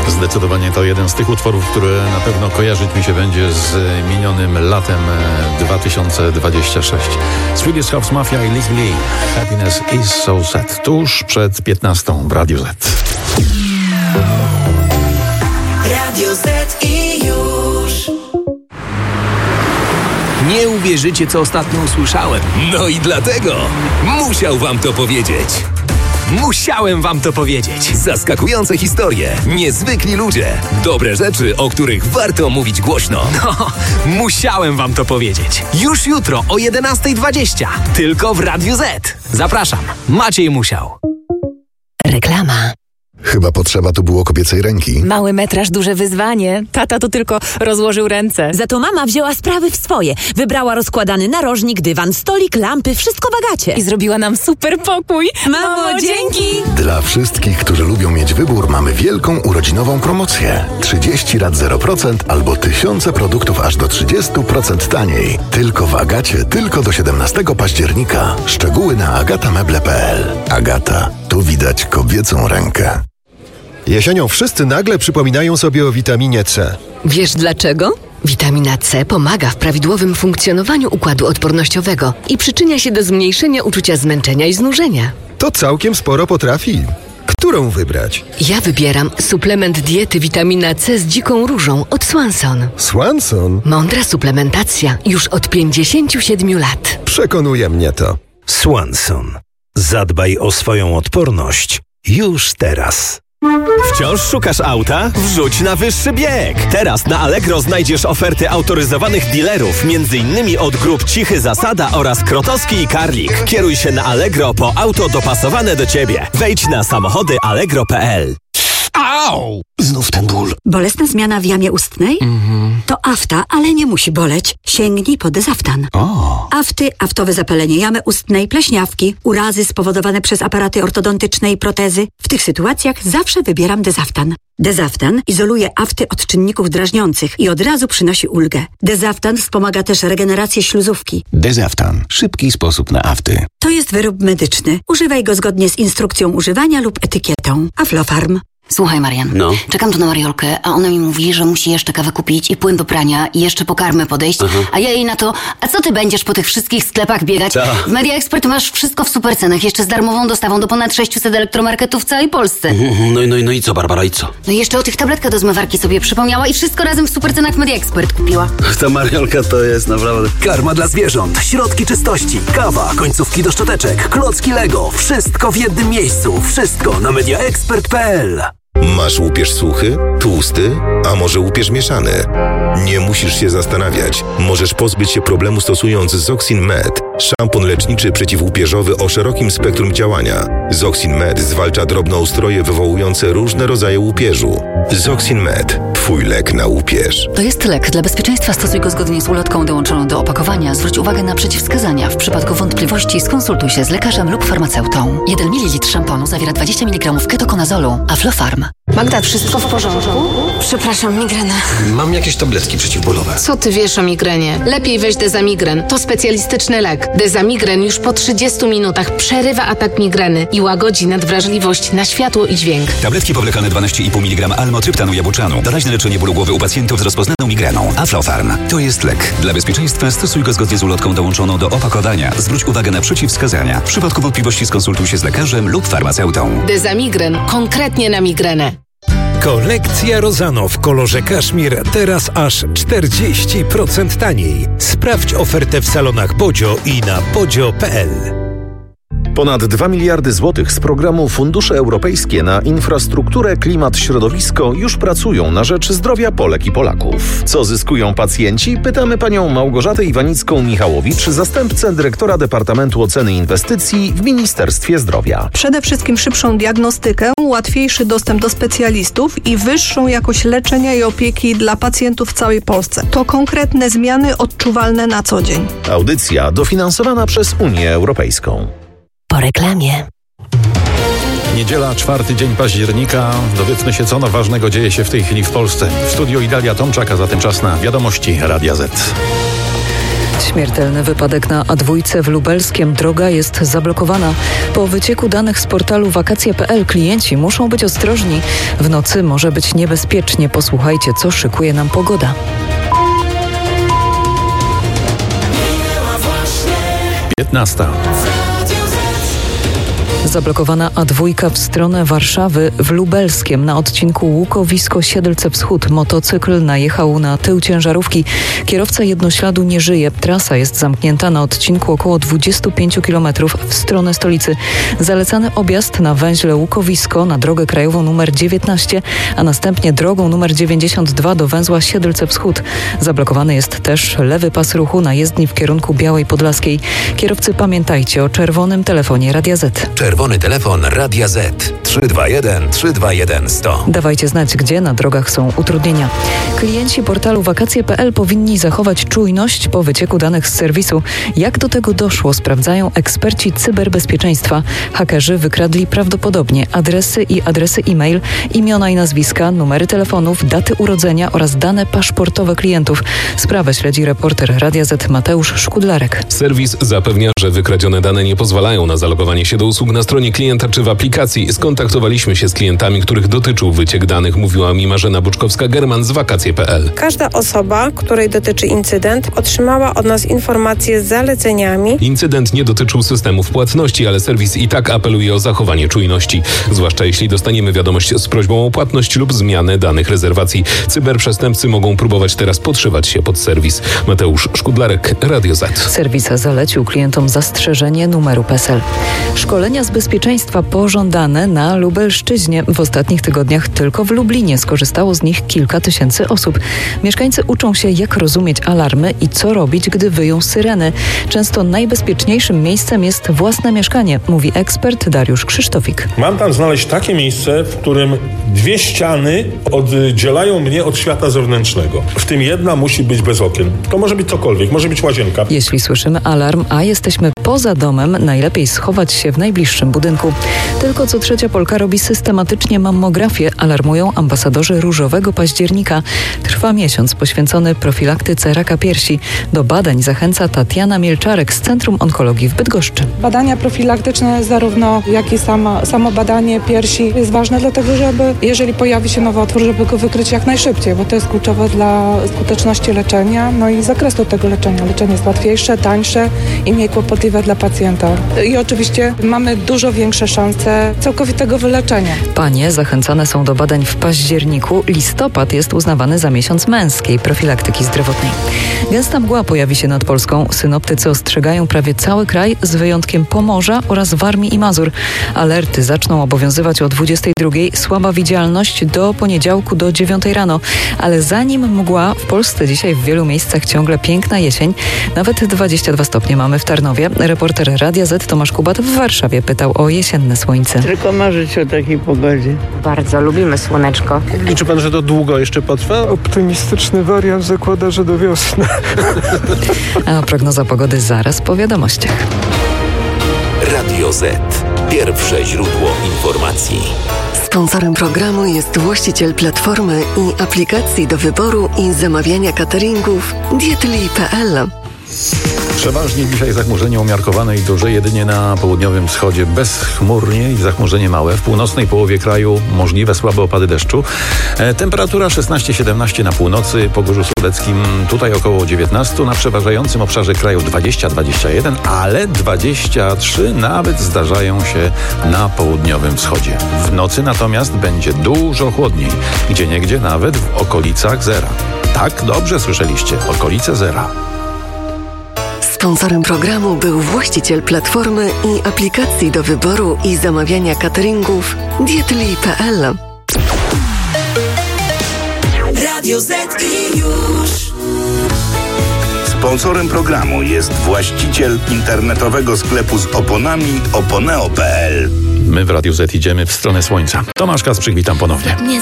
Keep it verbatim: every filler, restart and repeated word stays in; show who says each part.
Speaker 1: Zdecydowanie to jeden z tych utworów, który na pewno kojarzyć mi się będzie z minionym latem dwa tysiące dwudziestym szóstym. Swedish House Mafia i Lick Lee. Happiness is so sad. Tuż przed piętnastą w Radiu Z.
Speaker 2: Radio Z i już.
Speaker 3: Nie uwierzycie, co ostatnio usłyszałem. No i dlatego musiał wam to powiedzieć. Musiałem wam to powiedzieć. Zaskakujące historie, niezwykli ludzie, dobre rzeczy, o których warto mówić głośno. No, musiałem wam to powiedzieć. Już jutro o jedenasta dwadzieścia. Tylko w Radiu Z. Zapraszam. Maciej Musiał.
Speaker 4: Reklama.
Speaker 5: Chyba potrzeba tu było kobiecej ręki.
Speaker 4: Mały metraż, duże wyzwanie. Tata tu tylko rozłożył ręce.
Speaker 6: Za to mama wzięła sprawy w swoje. Wybrała rozkładany narożnik, dywan, stolik, lampy, wszystko w Agacie.
Speaker 4: I zrobiła nam super pokój.
Speaker 6: Mamo, dzięki!
Speaker 5: Dla wszystkich, którzy lubią mieć wybór, mamy wielką urodzinową promocję. trzydzieści rat zero procent albo tysiące produktów aż do trzydzieści procent taniej. Tylko w Agacie, tylko do siedemnastego października. Szczegóły na agatameble kropka p l. Agata. Tu widać kobiecą rękę.
Speaker 7: Jesienią wszyscy nagle przypominają sobie o witaminie C.
Speaker 8: Wiesz dlaczego? Witamina C pomaga w prawidłowym funkcjonowaniu układu odpornościowego i przyczynia się do zmniejszenia uczucia zmęczenia i znużenia.
Speaker 7: To całkiem sporo potrafi. Którą wybrać?
Speaker 8: Ja wybieram suplement diety witamina C z dziką różą od Swanson.
Speaker 7: Swanson?
Speaker 8: Mądra suplementacja już od pięćdziesięciu siedmiu lat.
Speaker 7: Przekonuje mnie to.
Speaker 9: Swanson. Zadbaj o swoją odporność już teraz.
Speaker 10: Wciąż szukasz auta? Wrzuć na wyższy bieg! Teraz na Allegro znajdziesz oferty autoryzowanych dealerów, między innymi od grup Cichy Zasada oraz Krotowski i Karlik. Kieruj się na Allegro po auto dopasowane do Ciebie. Wejdź na samochody allegro kropka p l.
Speaker 9: Au! Znów ten ból.
Speaker 11: Bolesna zmiana w jamie ustnej?
Speaker 9: Mhm.
Speaker 11: To afta, ale nie musi boleć. Sięgnij po Dezaftan.
Speaker 9: O.
Speaker 11: Afty, aftowe zapalenie jamy ustnej, pleśniawki, urazy spowodowane przez aparaty ortodontyczne i protezy. W tych sytuacjach zawsze wybieram Dezaftan. Dezaftan izoluje afty od czynników drażniących i od razu przynosi ulgę. Dezaftan wspomaga też regenerację śluzówki.
Speaker 9: Dezaftan. Szybki sposób na afty.
Speaker 11: To jest wyrób medyczny. Używaj go zgodnie z instrukcją używania lub etykietą. Aflofarm.
Speaker 12: Słuchaj, Marian,
Speaker 10: No.
Speaker 12: czekam tu na Mariolkę, a ona mi mówi, że musi jeszcze kawę kupić i płyn do prania i jeszcze po karmę podejść,
Speaker 10: Aha.
Speaker 12: a ja jej na to, a co ty będziesz po tych wszystkich sklepach biegać?
Speaker 10: Ta.
Speaker 12: W Media Expert masz wszystko w supercenach, jeszcze z darmową dostawą do ponad sześciuset elektromarketów w całej Polsce.
Speaker 10: No i, no i, no i co, Barbara, i co?
Speaker 12: No i jeszcze o tych tabletkach do zmywarki sobie przypomniała i wszystko razem w supercenach w Media Expert kupiła.
Speaker 10: Ta Mariolka to jest naprawdę...
Speaker 9: Karma dla zwierząt, środki czystości, kawa, końcówki do szczoteczek, klocki Lego. Wszystko w jednym miejscu. Wszystko na media expert kropka p l.
Speaker 13: Masz łupież suchy, tłusty, a może łupież mieszany? Nie musisz się zastanawiać. Możesz pozbyć się problemu stosując Zoxin Med, szampon leczniczy przeciwłupieżowy o szerokim spektrum działania. Zoxin Med zwalcza drobnoustroje wywołujące różne rodzaje łupieżu. Zoxin Med. Twój lek na łupież.
Speaker 14: To jest lek. Dla bezpieczeństwa stosuj go zgodnie z ulotką dołączoną do opakowania. Zwróć uwagę na przeciwwskazania. W przypadku wątpliwości skonsultuj się z lekarzem lub farmaceutą. jeden mililitr szamponu zawiera dwadzieścia miligramów ketokonazolu. Aflofarm.
Speaker 15: Magda, wszystko w porządku? Przepraszam, migrena.
Speaker 9: Mam jakieś tabletki przeciwbólowe.
Speaker 15: Co ty wiesz o migrenie? Lepiej weź Dezamigren. To specjalistyczny lek. Dezamigren już po trzydziestu minutach przerywa atak migreny i łagodzi nadwrażliwość na światło i dźwięk.
Speaker 16: Tabletki powlekane dwanaście i pół miligrama almotryptanu jabłczanu. Doraźne leczenie bólu głowy u pacjentów z rozpoznaną migreną. Aflofarm. To jest lek. Dla bezpieczeństwa stosuj go zgodnie z ulotką dołączoną do opakowania. Zwróć uwagę na przeciwwskazania. W przypadku wątpliwości skonsultuj się z lekarzem lub farmaceutą.
Speaker 15: Dezamigren. Konkretnie na migrenę.
Speaker 9: Kolekcja Rozano w kolorze kaszmir teraz aż czterdzieści procent taniej. Sprawdź ofertę w salonach Bodzio i na bodzio kropka p l.
Speaker 17: Ponad dwa miliardy złotych z programu Fundusze Europejskie na infrastrukturę, klimat, środowisko już pracują na rzecz zdrowia Polek i Polaków. Co zyskują pacjenci? Pytamy panią Małgorzatę Iwanicką-Michałowicz, zastępcę dyrektora Departamentu Oceny Inwestycji w Ministerstwie Zdrowia.
Speaker 18: Przede wszystkim szybszą diagnostykę, łatwiejszy dostęp do specjalistów i wyższą jakość leczenia i opieki dla pacjentów w całej Polsce. To konkretne zmiany odczuwalne na co dzień.
Speaker 17: Audycja dofinansowana przez Unię Europejską.
Speaker 4: Po reklamie.
Speaker 1: Niedziela, czwarty dzień października. Dowiedzmy się, co no ważnego dzieje się w tej chwili w Polsce. W studiu Idalia Tomczak, a zatem czas na wiadomości Radia Z.
Speaker 19: Śmiertelny wypadek na A dwa w Lubelskiem. Droga jest zablokowana. Po wycieku danych z portalu wakacje kropka p l klienci muszą być ostrożni. W nocy może być niebezpiecznie. Posłuchajcie, co szykuje nam pogoda.
Speaker 1: piętnasta.
Speaker 19: Zablokowana A dwa w stronę Warszawy w Lubelskiem na odcinku Łukowisko-Siedlce Wschód. Motocykl najechał na tył ciężarówki. Kierowca jednośladu nie żyje. Trasa jest zamknięta na odcinku około dwadzieścia pięć kilometrów w stronę stolicy. Zalecany objazd na węźle Łukowisko na drogę krajową numer dziewiętnaście, a następnie drogą numer dziewięćdziesiąt dwa do węzła Siedlce Wschód. Zablokowany jest też lewy pas ruchu na jezdni w kierunku Białej Podlaskiej. Kierowcy, pamiętajcie o czerwonym telefonie Radia Z.
Speaker 3: Czerwony telefon Radia Z trzy dwa jeden trzy dwa jeden sto.
Speaker 19: Dawajcie znać, gdzie na drogach są utrudnienia. Klienci portalu wakacje kropka p l powinni zachować czujność po wycieku danych z serwisu. Jak do tego doszło, sprawdzają eksperci cyberbezpieczeństwa. Hakerzy wykradli prawdopodobnie adresy i adresy e-mail, imiona i nazwiska, numery telefonów, daty urodzenia oraz dane paszportowe klientów. Sprawę śledzi reporter Radia Z Mateusz Szkudlarek.
Speaker 20: Serwis zapewnia, że wykradzione dane nie pozwalają na zalogowanie się do usług na stronie klienta czy w aplikacji. Skontaktowaliśmy się z klientami, których dotyczył wyciek danych, mówiła mi Marzena Buczkowska-German z wakacje kropka p l.
Speaker 21: Każda osoba, której dotyczy incydent, otrzymała od nas informacje z zaleceniami.
Speaker 20: Incydent nie dotyczył systemów płatności, ale serwis i tak apeluje o zachowanie czujności. Zwłaszcza jeśli dostaniemy wiadomość z prośbą o płatność lub zmianę danych rezerwacji. Cyberprzestępcy mogą próbować teraz podszywać się pod serwis. Mateusz Szkudlarek, Radio Z.
Speaker 19: Serwis zalecił klientom zastrzeżenie numeru P E S E L. Szkolenia z bezpieczeństwa pożądane na Lubelszczyźnie. W ostatnich tygodniach tylko w Lublinie skorzystało z nich kilka tysięcy osób. Mieszkańcy uczą się, jak rozumieć alarmy i co robić, gdy wyją syreny. Często najbezpieczniejszym miejscem jest własne mieszkanie, mówi ekspert Dariusz Krzysztofik.
Speaker 22: Mam tam znaleźć takie miejsce, w którym dwie ściany oddzielają mnie od świata zewnętrznego. W tym jedna musi być bez okien. To może być cokolwiek, może być łazienka.
Speaker 19: Jeśli słyszymy alarm, a jesteśmy poza domem, najlepiej schować się w najbliższym budynku. Tylko co trzecia Polka robi systematycznie mammografię, alarmują ambasadorzy Różowego Października. Trwa miesiąc poświęcony profilaktyce raka piersi. Do badań zachęca Tatiana Mielczarek z Centrum Onkologii w Bydgoszczy.
Speaker 23: Badania profilaktyczne, zarówno jak i sama, samo badanie piersi jest ważne, dlatego żeby, jeżeli pojawi się nowotwór, żeby go wykryć jak najszybciej, bo to jest kluczowe dla skuteczności leczenia, no i zakresu tego leczenia. Leczenie jest łatwiejsze, tańsze i mniej kłopotliwe dla pacjenta. I oczywiście mamy dużo większe szanse całkowitego wyleczenia.
Speaker 19: Panie zachęcane są do badań w październiku. Listopad jest uznawany za miesiąc męskiej profilaktyki zdrowotnej. Gęsta mgła pojawi się nad Polską. Synoptycy ostrzegają prawie cały kraj z wyjątkiem Pomorza oraz Warmii i Mazur. Alerty zaczną obowiązywać o dwudziestej drugiej. Słaba widzialność do poniedziałku do dziewiątej rano. Ale zanim mgła, w Polsce dzisiaj w wielu miejscach ciągle piękna jesień. Nawet dwadzieścia dwa stopnie mamy w Tarnowie. Reporter Radia Z Tomasz Kubat w Warszawie pytał o jesienne słońce.
Speaker 24: Tylko marzyć o takiej pogodzie.
Speaker 25: Bardzo lubimy słoneczko.
Speaker 7: Liczy pan, że to długo jeszcze potrwa?
Speaker 24: Optymistyczny wariant zakłada, że do wiosny.
Speaker 19: A prognoza pogody zaraz po wiadomościach.
Speaker 3: Radio Z. Pierwsze źródło informacji.
Speaker 8: Sponsorem programu jest właściciel platformy i aplikacji do wyboru i zamawiania cateringów dietli kropka p l.
Speaker 1: Przeważnie dzisiaj zachmurzenie umiarkowane i duże, jedynie na południowym wschodzie bezchmurnie i zachmurzenie małe. W północnej połowie kraju możliwe słabe opady deszczu. E, temperatura szesnaście siedemnaście na północy, Pogórzu Sudeckim tutaj około dziewiętnaście, na przeważającym obszarze kraju dwadzieścia dwadzieścia jeden, ale dwadzieścia trzy nawet zdarzają się na południowym wschodzie. W nocy natomiast będzie dużo chłodniej, gdzieniegdzie nawet w okolicach zera. Tak, dobrze słyszeliście, okolice zera.
Speaker 8: Sponsorem programu był właściciel platformy i aplikacji do wyboru i zamawiania cateringów dietli kropka p l.
Speaker 2: Radio Z i już.
Speaker 26: Sponsorem programu jest właściciel internetowego sklepu z oponami oponeo kropka p l.
Speaker 1: My w Radiu Z idziemy w stronę słońca. Tomasz Kasprzyk, witam ponownie.
Speaker 8: Nie